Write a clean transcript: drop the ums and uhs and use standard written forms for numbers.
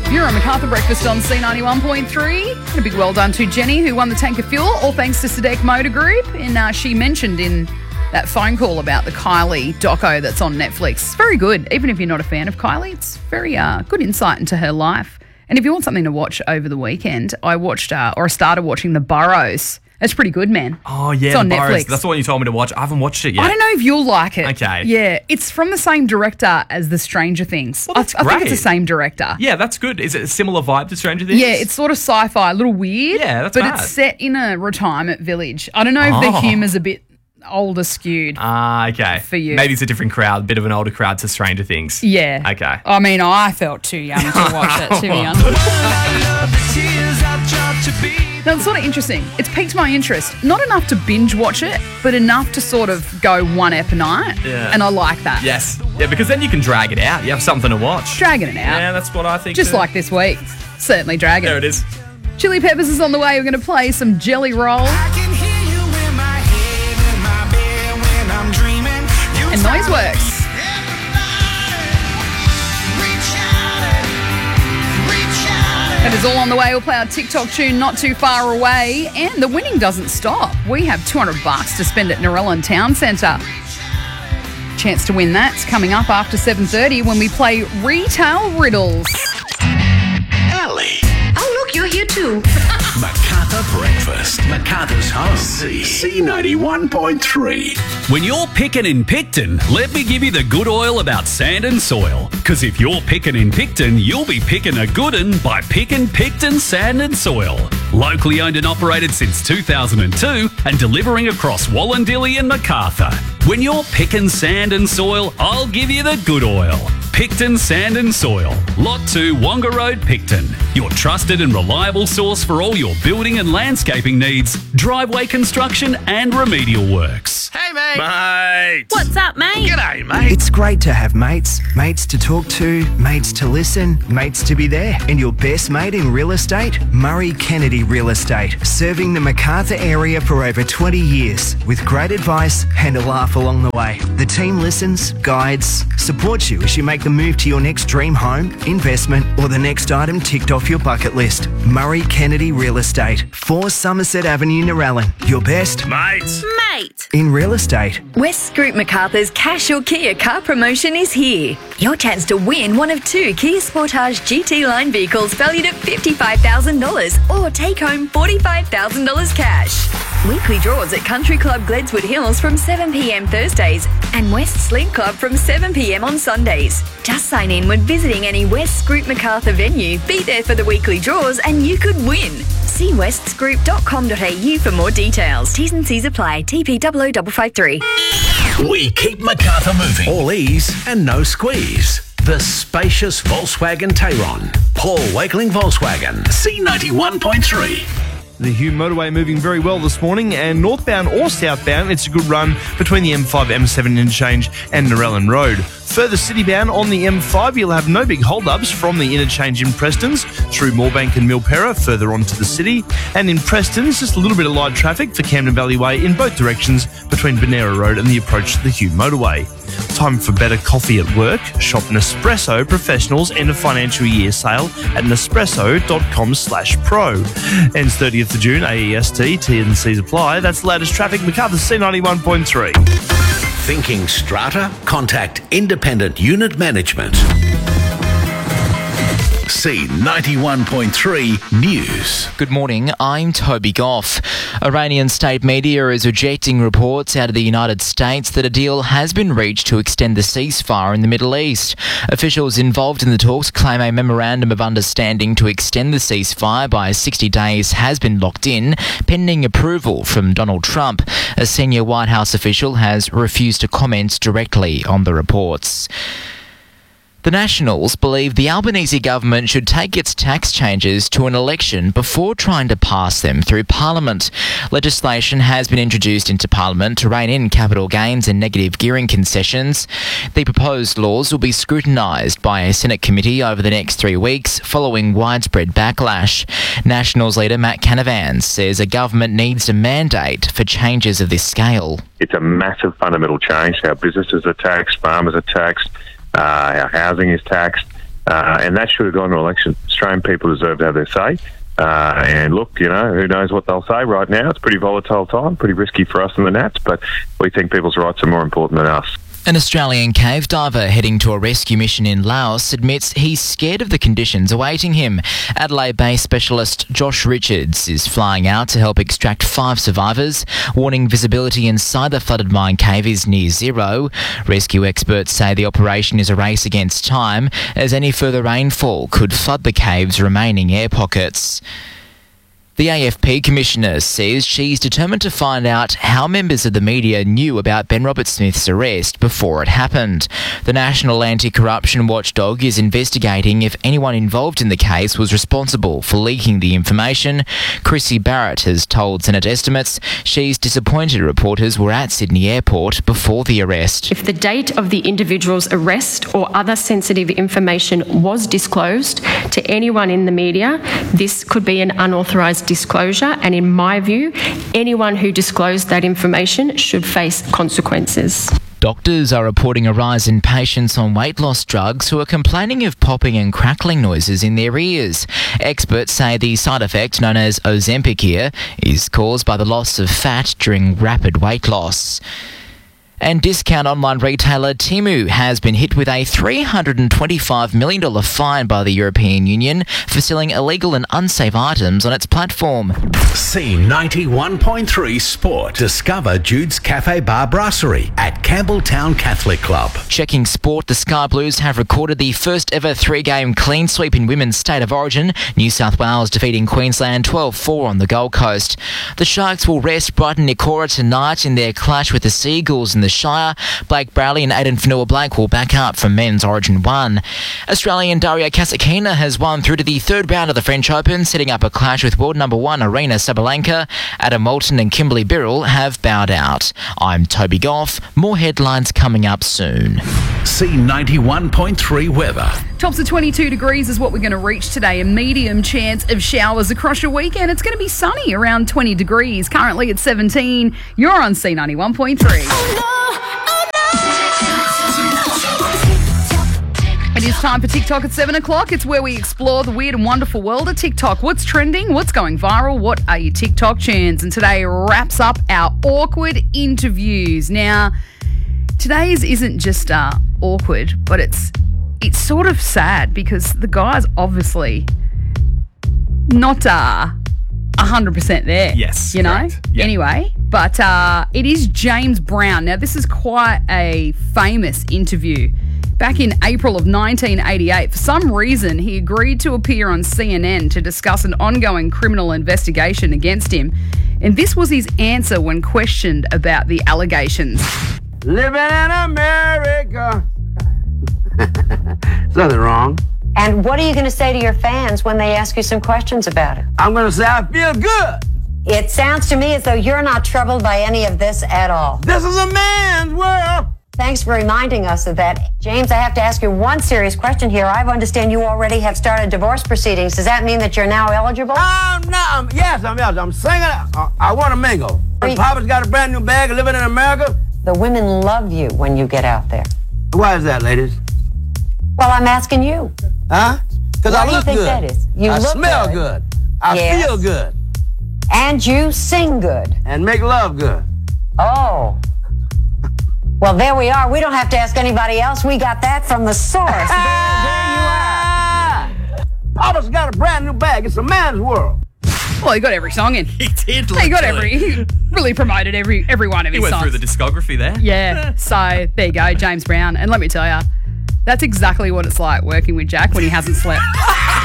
You're on MacArthur Breakfast on C91.3. And a big well done to Jenny, who won the tank of fuel, all thanks to Sadek Motor Group. And she mentioned in that phone call about the Kylie doco that's on Netflix. It's very good. Even if you're not a fan of Kylie, it's very good insight into her life. And if you want something to watch over the weekend, I watched or started watching The Burrows. It's pretty good, man. Oh, yeah. It's on Burrows. Netflix. That's the one you told me to watch. I haven't watched it yet. I don't know if you'll like it. Okay. Yeah. It's from the same director as The Stranger Things. Well, that's I think it's great. the same director. Yeah, that's good. Is it a similar vibe to Stranger Things? Yeah, it's sort of sci-fi, a little weird. Yeah, that's But mad. it's set in a retirement village. I don't know if the humour's a bit older skewed. Okay. For you. Maybe it's a different crowd, a bit of an older crowd to Stranger Things. Yeah. Okay. I mean, I felt too young to watch it, too young. Now, it's sort of interesting. It's piqued my interest. Not enough to binge watch it, but enough to sort of go one ep a night. Yeah. And I like that. Yes. Yeah, because then you can drag it out. You have something to watch. Dragging it out. Yeah, that's what I think. Just too. like this week. Certainly dragging There it is. Chili Peppers is on the way. We're going to play some Jelly Roll. And Noiseworks. That is all on the way. We'll play our TikTok tune, Not Too Far Away. And the winning doesn't stop. We have $200 to spend at Narellan Town Centre. Chance to win that's coming up after 7:30 when we play Retail Riddles. Ellie. Oh, look, you're here too. MacArthur Breakfast. MacArthur's home. C91.3. When you're picking in Picton, let me give you the good oil about sand and soil. Because if you're picking in Picton, you'll be picking a good un by picking Picton Sand and Soil. Locally owned and operated since 2002 and delivering across Wallandilly and MacArthur. When you're picking sand and soil, I'll give you the good oil. Picton Sand and Soil. Lot 2, Wonga Road, Picton. Your trusted and reliable source for all your building and landscaping needs, driveway construction and remedial works. Hey, mate. Mate. What's up, mate? G'day, mate. It's great to have mates. Mates to talk to, mates to listen, mates to be there. And your best mate in real estate? Murray Kennedy Real Estate. Serving the MacArthur area for over 20 years with great advice and a laugh along the way. The team listens, guides, supports you as you make the move to your next dream home, investment, or the next item ticked off your bucket list. Murray Kennedy Real Estate. 4 Somerset Avenue, Narellan. Your best Mate. Mate. in real estate. West Group MacArthur's Cash Your Kia car promotion is here. Your chance to win one of 2 Kia Sportage GT line vehicles valued at $55,000 or take home $45,000 cash. Weekly draws at Country Club Gledswood Hills from 7 p.m. Thursdays and West Sleep Club from 7 p.m. on Sundays. Just sign in when visiting any West Group MacArthur venue. Be there for the weekly draws and you could win. See westsgroup.com.au for more details. T's and C's apply. TP 00553. We keep MacArthur moving. All ease and no squeeze. The spacious Volkswagen Tayron. Paul Wakeling Volkswagen. C91.3. The Hume motorway moving very well this morning, and northbound or southbound, it's a good run between the M5, M7 interchange and Narellan Road. Further citybound on the M5, you'll have no big hold-ups from the interchange in Prestons through Moorebank and Milperra, further on to the city. And in Prestons, just a little bit of light traffic for Camden Valley Way in both directions between Benera Road and the approach to the Hume motorway. Time for better coffee at work. Shop Nespresso Professionals end of financial year sale at nespresso.com/pro. Ends 30th of June, AEST, T&Cs apply. That's the latest traffic, MacArthur C91.3. Thinking strata? Contact Independent Unit Management. C91.3 News. Good morning, I'm Toby Goff. Iranian state media is rejecting reports out of the United States that a deal has been reached to extend the ceasefire in the Middle East. Officials involved in the talks claim a memorandum of understanding to extend the ceasefire by 60 days has been locked in, pending approval from Donald Trump. A senior White House official has refused to comment directly on the reports. The Nationals believe the Albanese government should take its tax changes to an election before trying to pass them through Parliament. Legislation has been introduced into Parliament to rein in capital gains and negative gearing concessions. The proposed laws will be scrutinised by a Senate committee over the next 3 weeks following widespread backlash. Nationals leader Matt Canavan says a government needs a mandate for changes of this scale. It's a massive fundamental change. Our businesses are taxed, farmers are taxed, our housing is taxed. and that should have gone to election. Australian people deserve to have their say. And look, who knows what they'll say right now. It's a pretty volatile time, pretty risky for us and the Nats, but we think people's rights are more important than us. An Australian cave diver heading to a rescue mission in Laos admits he's scared of the conditions awaiting him. Adelaide-based specialist Josh Richards is flying out to help extract 5 survivors, warning visibility inside the flooded mine cave is near zero. Rescue experts say the operation is a race against time, as any further rainfall could flood the cave's remaining air pockets. The AFP Commissioner says she's determined to find out how members of the media knew about Ben Roberts-Smith's arrest before it happened. The National Anti-Corruption Watchdog is investigating if anyone involved in the case was responsible for leaking the information. Chrissy Barrett has told Senate Estimates she's disappointed reporters were at Sydney Airport before the arrest. If the date of the individual's arrest or other sensitive information was disclosed to anyone in the media, this could be an unauthorised disclosure, and in my view, anyone who disclosed that information should face consequences. Doctors are reporting a rise in patients on weight loss drugs who are complaining of popping and crackling noises in their ears. Experts say the side effect, known as Ozempic ear, is caused by the loss of fat during rapid weight loss. And discount online retailer Temu has been hit with a $325 million fine by the European Union for selling illegal and unsafe items on its platform. C91.3 Sport. Discover Jude's Cafe Bar Brasserie at Campbelltown Catholic Club. Checking sport, the Sky Blues have recorded the first ever 3-game clean sweep in women's state of origin. New South Wales defeating Queensland 12-4 on the Gold Coast. The Sharks will rest Brighton Nikora tonight in their clash with the Seagulls in the Shire. Blake Browley and Aidan Fanua-Blake will back up from men's Origin 1. Australian Daria Kasatkina has won through to the third round of the French Open, setting up a clash with world number 1 Arina Sabalenka. Adam Moulton and Kimberly Birrell have bowed out. I'm Toby Goff. More headlines coming up soon. C91.3 weather. Tops of 22 degrees is what we're going to reach today. A medium chance of showers across your weekend. It's going to be sunny around 20 degrees. Currently at 17. You're on C91.3. It is time for TikTok at 7 o'clock. It's where we explore the weird and wonderful world of TikTok. What's trending? What's going viral? What are your TikTok tunes? And today wraps up our awkward interviews. Now, today's isn't just awkward, but it's sort of sad because the guy's obviously not 100% there. Yes, you know? correct. Yeah. Anyway, but it is James Brown. Now, this is quite a famous interview. Back in April of 1988, for some reason, he agreed to appear on CNN to discuss an ongoing criminal investigation against him. And this was his answer when questioned about the allegations. Living in America. There's nothing wrong. And what are you going to say to your fans when they ask you some questions about it? I'm going to say I feel good. It sounds to me as though you're not troubled by any of this at all. This is a man's world. Thanks for reminding us of that. James, I have to ask you one serious question here. I understand you already have started divorce proceedings. Does that mean that you're now eligible? Yes, I'm eligible. I'm single. I want to mingle. Papa's got a brand new bag living in America. The women love you when you get out there. Why is that, ladies? Well, I'm asking you. Huh? Because I look good. What do you think good. that is? You I look smell good. I feel good. And you sing good. And make love good. Oh. Well, there we are. We don't have to ask anybody else. We got that from the source. There you are. Papa's got a brand new bag. It's a man's world. Well, he got every song in. He did. He really promoted every one of his songs. He went through the discography there. Yeah. So there you go, James Brown. And let me tell you, that's exactly what it's like working with Jack when he hasn't slept.